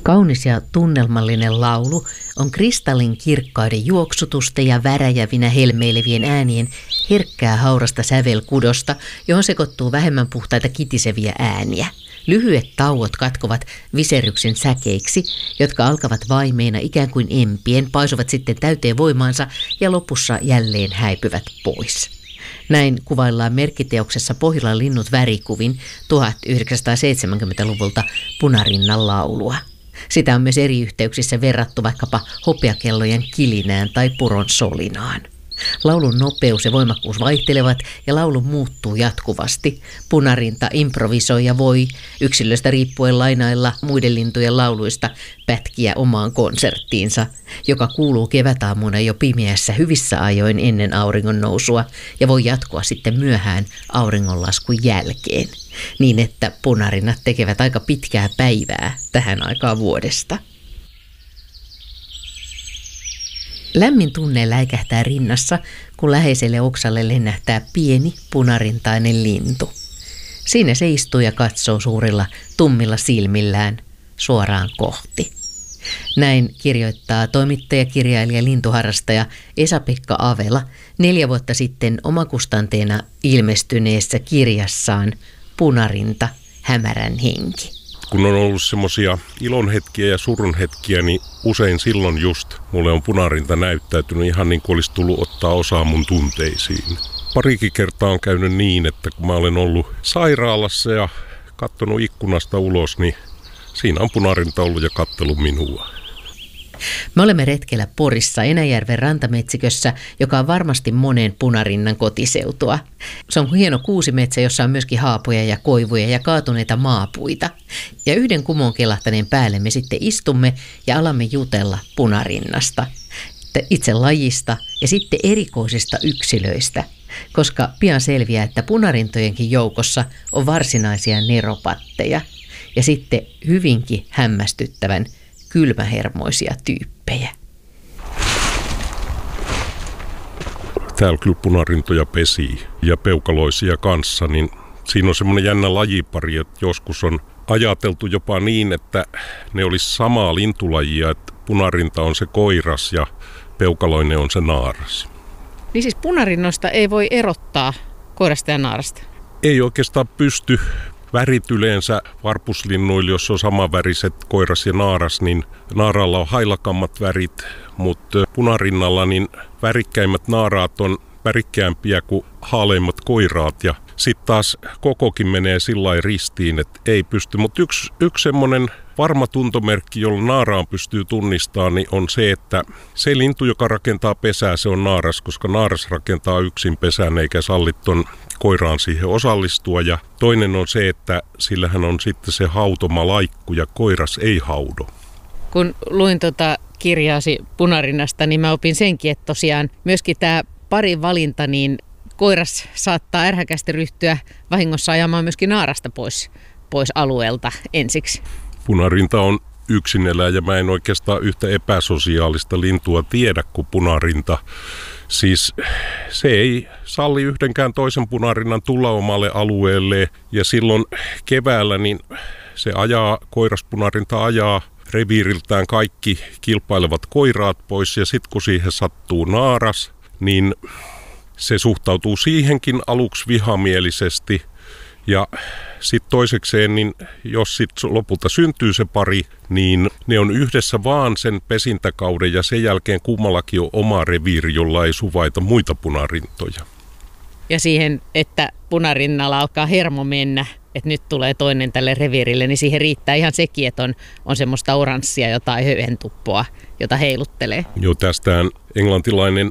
Kaunis ja tunnelmallinen laulu on kristallin kirkkaiden juoksutusten ja väräjävinä helmeilevien äänien herkkää haurasta sävelkudosta, johon sekoittuu vähemmän puhtaita kitiseviä ääniä. Lyhyet tauot katkovat viseryksen säkeiksi, jotka alkavat vaimeina ikään kuin empien, paisuvat sitten täyteen voimaansa ja lopussa jälleen häipyvät pois. Näin kuvaillaan merkkiteoksessa Pohjolan linnut värikuvin 1970-luvulta Punarinnan laulua. Sitä on myös eri yhteyksissä verrattu vaikkapa hopeakellojen kilinään tai puron solinaan. Laulun nopeus ja voimakkuus vaihtelevat ja laulu muuttuu jatkuvasti. Punarinta improvisoi ja voi yksilöstä riippuen lainailla muiden lintujen lauluista pätkiä omaan konserttiinsa, joka kuuluu kevätaamuna jo pimeässä hyvissä ajoin ennen auringon nousua ja voi jatkua sitten myöhään auringonlaskun jälkeen, niin että punarinnat tekevät aika pitkää päivää tähän aikaan vuodesta. Lämmin tunne läikähtää rinnassa, kun läheiselle oksalle lennähtää pieni punarintainen lintu. Siinä se istuu ja katsoo suurilla tummilla silmillään suoraan kohti. Näin kirjoittaa toimittaja, kirjailija, lintuharrastaja Esa-Pekka Avela 4 vuotta sitten omakustanteena ilmestyneessä kirjassaan Punarinta, hämärän henki. Kun on ollut semmoisia ilonhetkiä ja surunhetkiä, niin usein silloin just mulle on punarinta näyttäytynyt ihan niin kuin olisi tullut ottaa osaa mun tunteisiin. Parikin kertaa on käynyt niin, että kun mä olen ollut sairaalassa ja katsonut ikkunasta ulos, niin siinä on punarinta ollut ja katsellut minua. Me olemme retkellä Porissa Enäjärven rantametsikössä, joka on varmasti monen punarinnan kotiseutua. Se on hieno kuusimetsä, jossa on myöskin haapoja ja koivuja ja kaatuneita maapuita. Ja yhden kumon kelahtaneen päälle me sitten istumme ja alamme jutella punarinnasta, itse lajista ja sitten erikoisista yksilöistä, koska pian selviää, että punarintojenkin joukossa on varsinaisia neropatteja ja sitten hyvinkin hämmästyttävän kylmähermoisia tyyppejä. Täällä kyllä punarintoja pesii ja peukaloisia kanssa, niin siinä on semmoinen jännä lajipari, että joskus on ajateltu jopa niin, että ne olisi samaa lintulajia, että punarinta on se koiras ja peukaloinen on se naaras. Niin siis punarinnoista ei voi erottaa koirasta ja naarasta? Ei oikeastaan pysty. Värit yleensä varpuslinnuilla, jos on samanväriset koiras ja naaras, niin naaralla on hailakammat värit, mutta punarinnalla niin värikkäimmät naaraat on värikkäämpiä kuin haaleimmat koiraat ja sitten taas kokokin menee sillä ristiin, että ei pysty. Mutta yksi semmoinen varma tuntomerkki, jolla naaraan pystyy tunnistamaan, niin on se, että se lintu, joka rakentaa pesää, se on naaras, koska naaras rakentaa yksin pesän eikä salli ton koiraan siihen osallistua. Ja toinen on se, että sillähän on sitten se hautoma laikku ja koiras ei haudo. Kun luin kirjaasi punarinnasta, niin mä opin senkin, että tosiaan myöskin tämä parin valinta, niin koiras saattaa ärhäkästi ryhtyä vahingossa ajamaan myöskin naarasta pois alueelta ensiksi. Punarinta on yksineläjä. Mä en oikeastaan yhtä epäsosiaalista lintua tiedä kuin punarinta. Siis se ei salli yhdenkään toisen punarinnan tulla omalle alueelle ja silloin keväällä niin se koiraspunarinta ajaa reviiriltään kaikki kilpailevat koiraat pois ja sitten kun siihen sattuu naaras, niin se suhtautuu siihenkin aluksi vihamielisesti ja sitten toisekseen, niin jos sitten lopulta syntyy se pari, niin ne on yhdessä vaan sen pesintäkauden ja sen jälkeen kummallakin on oma reviiri, jolla ei suvaita muita punarintoja. Ja siihen, että punarinnalla alkaa hermo mennä, että nyt tulee toinen tälle reviirille, niin siihen riittää ihan sekin, että on semmoista oranssia jotain höyhentuppoa, jota heiluttelee. Joo, tästään englantilainen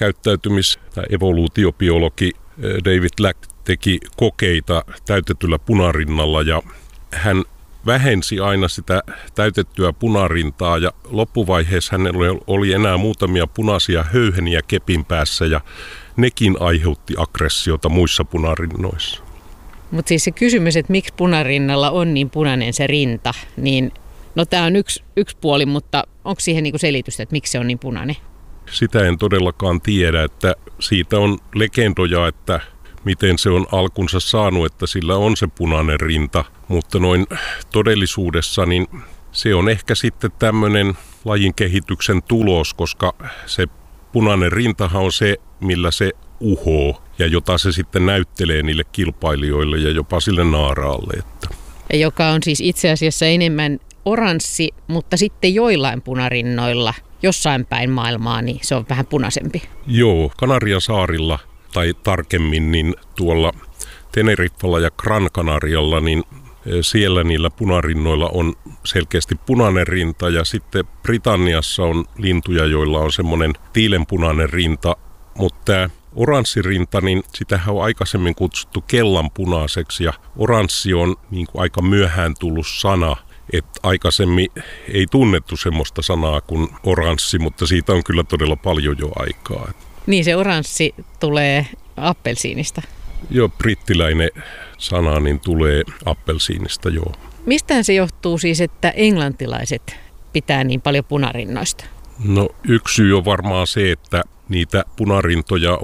tai evoluutiobiologi David Lack teki kokeita täytetyllä punarinnalla ja hän vähensi aina sitä täytettyä punarintaa ja loppuvaiheessa hänellä oli enää muutamia punaisia höyheniä kepin päässä ja nekin aiheutti aggressiota muissa punarinnoissa. Mutta siis se kysymys, että miksi punarinnalla on niin punainen se rinta, niin no tämä on yksi puoli, mutta onko siihen niinku selitystä, että miksi se on niin punainen? Sitä en todellakaan tiedä, että siitä on legendoja, että miten se on alkunsa saanut, että sillä on se punainen rinta, mutta noin todellisuudessa niin se on ehkä sitten tämmöinen lajin kehityksen tulos, koska se punainen rintahan on se, millä se uhoo ja jota se sitten näyttelee niille kilpailijoille ja jopa sille naaraalle. Ja joka on siis itse asiassa enemmän oranssi, mutta sitten joillain punarinnoilla, jossain päin maailmaa, niin se on vähän punaisempi. Joo, Kanarian saarilla tai tarkemmin niin tuolla Teneriffalla ja Gran Canarialla, niin siellä niillä punarinnoilla on selkeästi punainen rinta ja sitten Britanniassa on lintuja, joilla on semmoinen tiilenpunainen rinta, mutta tämä oranssirinta, niin sitähän on aikaisemmin kutsuttu kellanpunaiseksi ja oranssi on niin kuin aika myöhään tullut sana, että aikaisemmin ei tunnettu semmoista sanaa kuin oranssi, mutta siitä on kyllä todella paljon jo aikaa. Niin se oranssi tulee appelsiinista. Joo, brittiläinen sana niin tulee appelsiinista, joo. Mistähän se johtuu siis, että englantilaiset pitää niin paljon punarinnoista? No yksi syy on varmaan se, että niitä punarintoja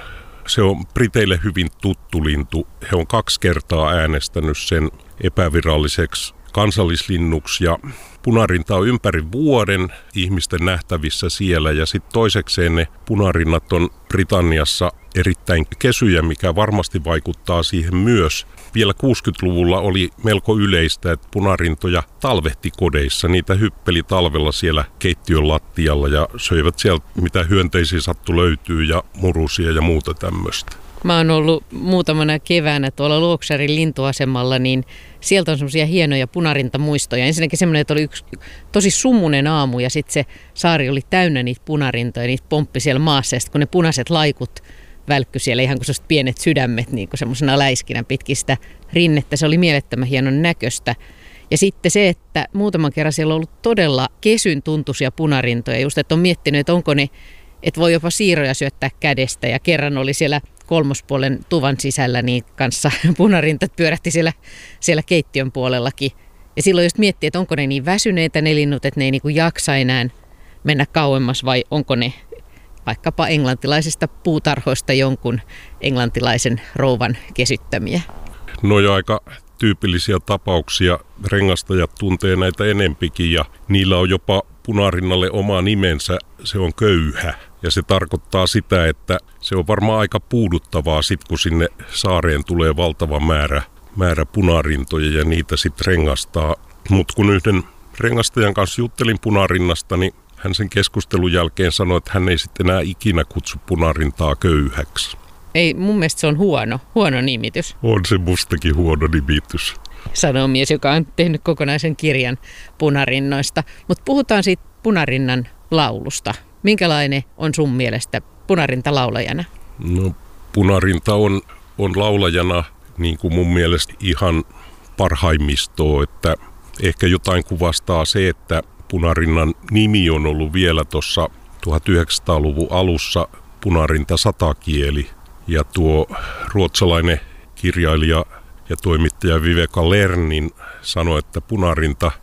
se on Briteille hyvin tuttu lintu. He on 2 kertaa äänestänyt sen epäviralliseksi kansallislinnuksi ja punarinta on ympäri vuoden ihmisten nähtävissä siellä ja sitten toisekseen ne punarinnat on Britanniassa erittäin kesyjä, mikä varmasti vaikuttaa siihen myös. Vielä 60-luvulla oli melko yleistä, että punarintoja talvehti kodeissa. Niitä hyppeli talvella siellä keittiön lattialla ja söivät sieltä mitä hyönteisiä sattui löytyy ja murusia ja muuta tämmöistä. Mä oon ollut muutamana keväänä tuolla Luoksarin lintuasemalla, niin sieltä on semmoisia hienoja punarintamuistoja. Ensinnäkin semmoinen, että oli yksi tosi sumunen aamu ja sitten se saari oli täynnä niitä punarintoja, niitä pomppi siellä maassa. Ja sitten kun ne punaiset laikut välkkyi siellä ihan kuin sellaiset pienet sydämet niin kuin semmoisena läiskinä pitkin sitä rinnettä. Se oli mielettömän hienon näköistä. Ja sitten se, että muutaman kerran siellä on ollut todella kesyn tuntuisia punarintoja. Just, että on miettinyt, että onko ne, että voi jopa siiroja syöttää kädestä. Ja kerran oli siellä kolmospuolen tuvan sisällä niin kanssa punarintat pyörähti siellä keittiön puolellakin. Ja silloin just miettii, että onko ne niin väsyneitä ne linnut, että ne ei niin kuin jaksa enää mennä kauemmas vai onko ne vaikkapa englantilaisista puutarhoista jonkun englantilaisen rouvan kesyttämiä. No jo aika tyypillisiä tapauksia. Rengastajat tuntee näitä enempikin ja niillä on jopa punarinnalle oma nimensä. Se on köyhä ja se tarkoittaa sitä, että se on varmaan aika puuduttavaa sit, kun sinne saareen tulee valtava määrä punarintoja ja niitä sitten rengastaa. Mutta kun yhden rengastajan kanssa juttelin punarinnasta, niin hän sen keskustelun jälkeen sanoi, että hän ei sitten enää ikinä kutsu punarintaa köyhäksi. Ei, mun mielestä se on huono nimitys. On se mustakin huono nimitys. Sanoo mies, joka on tehnyt kokonaisen kirjan punarinnoista. Mutta puhutaan siitä punarinnan laulusta. Minkälainen on sun mielestä punarinta laulajana? No, punarinta on laulajana niin kuin mun mielestä ihan parhaimmistoa, että ehkä jotain kuvastaa se, että punarinnan nimi on ollut vielä tuossa 1900-luvun alussa punarinta satakieli. Ja tuo ruotsalainen kirjailija ja toimittaja Viveka Lernin sanoi, että punarinta,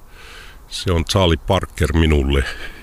se on Charlie Parker minulle.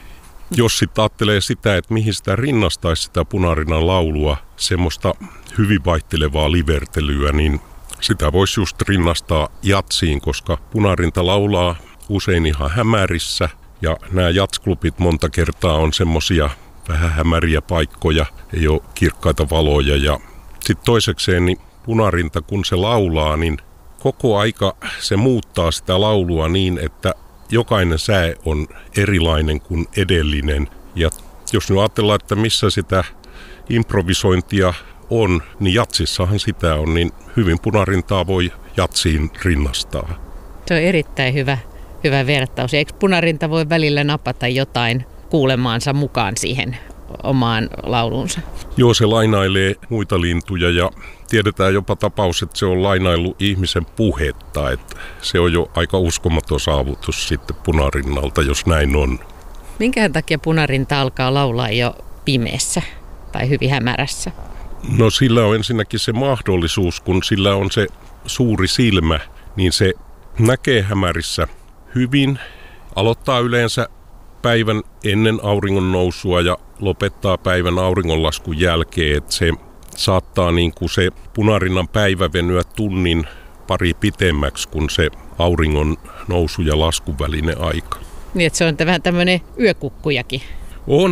Jos sitten ajattelee sitä, että mihin sitä rinnastaisi sitä punarinnan laulua, semmoista hyvin vaihtelevaa livertelyä, niin sitä voisi just rinnastaa jatsiin, koska punarinta laulaa usein ihan hämärissä. Ja nämä jatsklubit monta kertaa on semmoisia vähän hämäriä paikkoja, ei ole kirkkaita valoja. Ja sitten toisekseen niin punarinta, kun se laulaa, niin koko aika se muuttaa sitä laulua niin, että jokainen säe on erilainen kuin edellinen. Ja jos nyt ajatellaan, että missä sitä improvisointia on, niin jatsissahan sitä on, niin hyvin punarintaa voi jatsiin rinnastaa. Se on erittäin hyvä vertaus. Eikö punarinta voi välillä napata jotain kuulemaansa mukaan siihen omaan lauluunsa? Joo, se lainailee muita lintuja ja tiedetään jopa tapaus, että se on lainaillut ihmisen puhetta. Että se on jo aika uskomaton saavutus sitten punarinnalta, jos näin on. Minkähän takia punarinta alkaa laulaa jo pimeässä tai hyvin hämärässä? No sillä on ensinnäkin se mahdollisuus, kun sillä on se suuri silmä, niin se näkee hämärissä hyvin, aloittaa yleensä päivän ennen auringon nousua ja lopettaa päivän auringonlaskun jälkeen, että se saattaa niin kuin se punarinnan päivä venyä tunnin pari pitemmäksi kuin se auringon nousu- ja laskun välinen aika. Niin, että se on vähän tämmöinen yökukkujakin. On